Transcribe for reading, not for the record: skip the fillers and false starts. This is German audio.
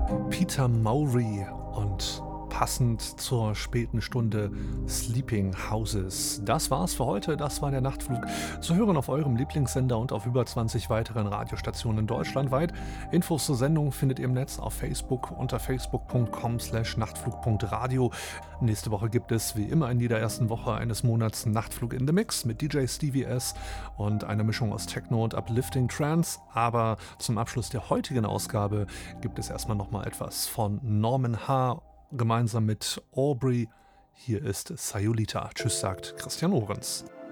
Peter Mowry und passend zur späten Stunde Sleeping Houses. Das war's für heute. Das war der Nachtflug. Zu hören auf eurem Lieblingssender und auf über 20 weiteren Radiostationen deutschlandweit. Infos zur Sendung findet ihr im Netz auf Facebook unter facebook.com/nachtflug.radio. Nächste Woche gibt es wie immer in jeder ersten Woche eines Monats Nachtflug in the Mix mit DJ Stevie S und einer Mischung aus Techno und Uplifting Trance. Aber zum Abschluss der heutigen Ausgabe gibt es erstmal nochmal etwas von Norman H. gemeinsam mit Aubrey. Hier ist Sayulita. Tschüss, sagt Christian Ohrens.